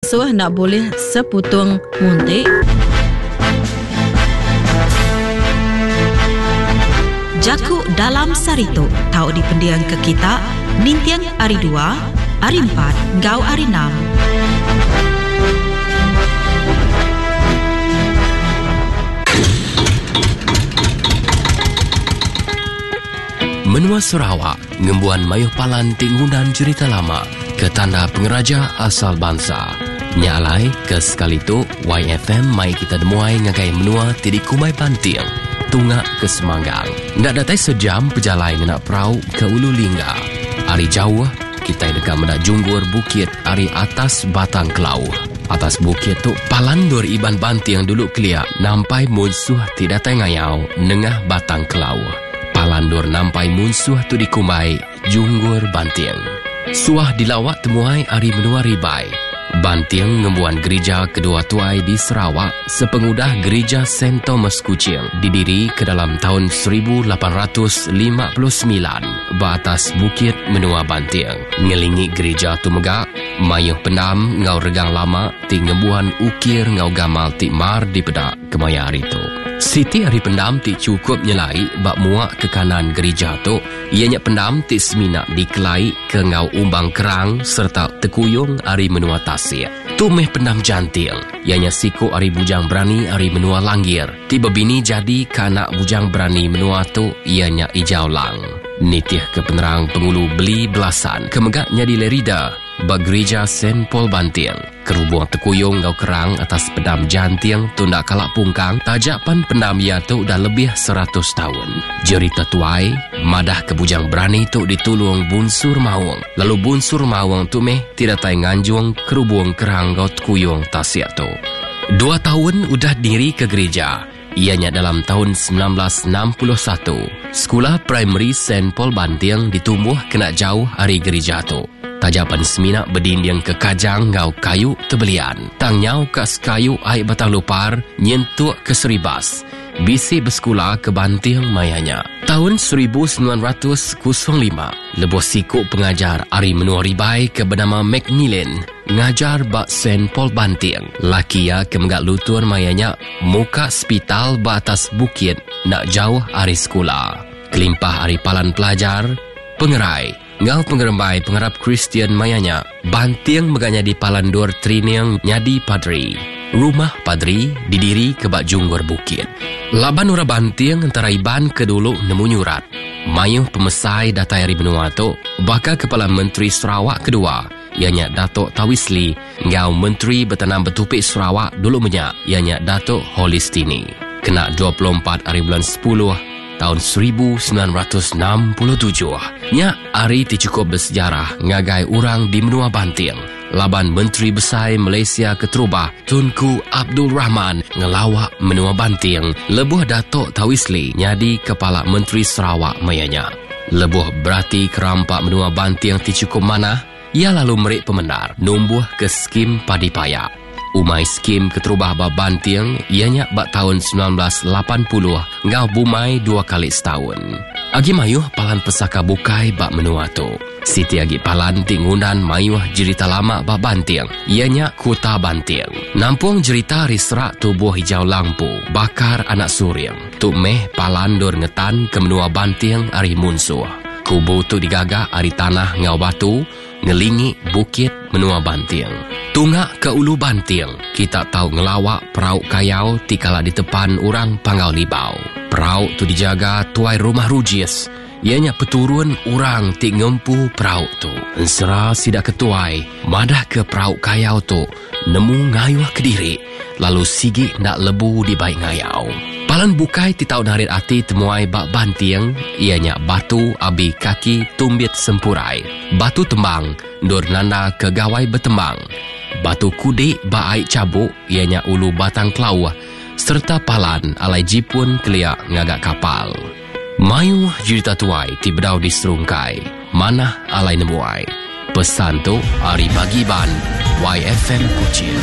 suah nak boleh seputung muntik. Jaku dalam sarito tau di pendiang ke kita nintiang hari 2, hari 4, ngau hari 6. Menua Sarawak, ngembuan mayuh palan tingunan cerita lama ke tanda pengeraja asal bangsa. Nyalai ke sekali tu, YFM mai kita demuai ngagai menua tidik kumai banting, tungak ke Semanggang. Ndak datai sejam pejalai nak perau ke Ulu Lingga. Hari jauh, kita dekat mendak junggur bukit hari atas Batang Kelau. Atas bukit tu, palan dor iban banting dulu keliak, nampai musuh tidak tengayau, nengah Batang Kelau. Palandur nampai munsuh tu dikumbai junggur banting. Suah dilawat temuai hari menua ribai. Banting ngembuan gereja kedua tuai di Sarawak sepengudah gereja St. Thomas Kuching didiri ke dalam tahun 1859 batas bukit menua banting. Ngelingi gereja tu megak, mayuh pendam ngau regang lama ti ngembuan ukir ngau gamal ti mar di pedak kemaya hari tu. Siti hari pendam ti cukup nyelai bak muak ke kanan gereja tu. Ianya pendam ti semina dikelai ke ngau umbang kerang serta tekuyung hari menua tasir. Tu meh pendam jantil. Ianya siku hari bujang berani hari menua langgir. Ti bebini jadi kanak bujang berani menua tu ianya ijau lang. Nitih ke penerang pengulu beli belasan. Kemegaknya di Lerida bak gereja St. Paul Banting. Kerubung tekuyung ngau kerang atas pendam janting tu ndak kalak pungkang. Tajapan pendam ia tu dah lebih 100 tahun. Cerita tuai, madah ke bujang berani tu ditulung bunsur mawang. Lalu bunsur mawang tu meh tidak tay nganjung kerubung kerang ngau tekuyung tasiak tu. 2 tahun udah diri ke gereja. Ianya dalam tahun 1961. Sekolah primary St. Paul Banting ditumbuh kena jauh hari gereja tu. Tajapan semina berdinding ke kajang ngau kayu tebelian. Tang nyau kas kayu ai batang lupar nyentuk ke Seribas. Bisi bersekolah ke Banting mayanya. Tahun 1905, lebuh siku pengajar Ari Menua Ribai ke bernama Macmillan ngajar bak St. Paul Banting. Laki ya ke menggak lutur mayanya muka hospital batas bukit nak jauh Ari sekolah. Kelimpah Ari palan pelajar, pengerai ngau pengerembai pengharap Kristian mayanya. Banting meganya di Palandur Triniang nyadi padri. Rumah padri didiri ke bak junggur bukit. Laban ura Banting antara iban kedulu nemu nyurat. Mayuh pemesai datai hari benua tu bakal Kepala Menteri Sarawak kedua ianya Datuk Tawisli ngau Menteri Bertanam Betupik Sarawak dulu menyak ianya Datuk Holistini. Kena 24 hari bulan 10 tahun 1967. Nya hari ti cukup bersejarah ngagai orang di menua Banting. Laban Menteri Besar Malaysia Keterubah Tunku Abdul Rahman ngelawak menua Banting. Lebuh Datuk Tawisli nyadi Kepala Menteri Sarawak mayanya. Lebuh berarti kerampak menua Banting ti cukup manah. Ia lalu merik pemendar numbuh ke skim padi payak. Umai skim Keterubah bak Banting ianya bak tahun 1980 ngau bumai 2 kali setahun. Agi mayuh palan pesaka bukai bak menua tu. Siti agi palan tingunan mayuh cerita lama bak Banting ianya Kota Banting. Nampung cerita risrak tubuh hijau lampu bakar anak suring. Tu meh palan dor ngetan ke menua Banting ari munsuh. Kubu tu digagah ari tanah ngau batu ngelingi bukit menua Banting. Tungak ke Ulu Banting, kita tahu ngelawak perauk kayau tikala di tepan orang Pangau Libau. Perauk tu dijaga tuai rumah rujis. Ianya peturun orang ti ngempu perauk tu. Ensera sidak ketuai, madah ke perauk kayau tu, nemu ngayuh ke diri, lalu sigi nak lebu di baik ngayau. Palan bukai ti tau narit ati temuai bak Banting, ianya batu abi kaki tumbit sempurai. Batu tembang, dor nanda ke gawai bertembang. Batu kudik bak aik cabuk, ianya Ulu Batang Kelau, serta palan alai jipun keliak ngagak kapal. Mayu cerita tuai ti bedau di serungkai, manah alai nemuai. Pesan tu, Ari Bagiban, YFM Kuching.